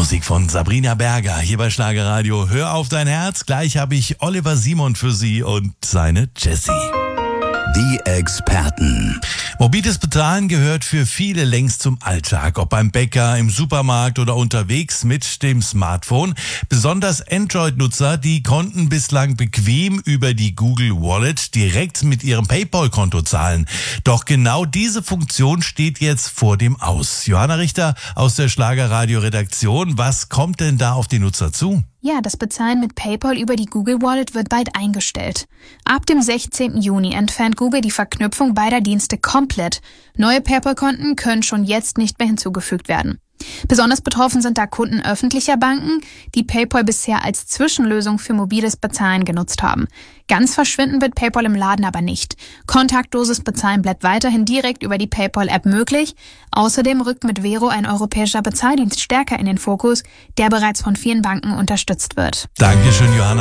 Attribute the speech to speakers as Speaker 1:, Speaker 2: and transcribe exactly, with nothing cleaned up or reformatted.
Speaker 1: Musik von Sabrina Berger hier bei Schlagerradio. Hör auf dein Herz. Gleich habe ich Oliver Simon für Sie und seine Jessie.
Speaker 2: Die Experten.
Speaker 1: Mobiles Bezahlen gehört für viele längst zum Alltag, ob beim Bäcker, im Supermarkt oder unterwegs mit dem Smartphone. Besonders Android-Nutzer, die konnten bislang bequem über die Google Wallet direkt mit ihrem PayPal-Konto zahlen. Doch genau diese Funktion steht jetzt vor dem Aus. Johanna Richter aus der Schlagerradio-Redaktion, was kommt denn da auf die Nutzer zu?
Speaker 3: Ja, das Bezahlen mit PayPal über die Google Wallet wird bald eingestellt. Ab dem sechzehnten Juni entfernt Google die Verknüpfung beider Dienste komplett. Neue PayPal-Konten können schon jetzt nicht mehr hinzugefügt werden. Besonders betroffen sind da Kunden öffentlicher Banken, die PayPal bisher als Zwischenlösung für mobiles Bezahlen genutzt haben. Ganz verschwinden wird PayPal im Laden aber nicht. Kontaktloses Bezahlen bleibt weiterhin direkt über die PayPal-App möglich. Außerdem rückt mit Vero ein europäischer Bezahldienst stärker in den Fokus, der bereits von vielen Banken unterstützt wird.
Speaker 1: Dankeschön, Johanna.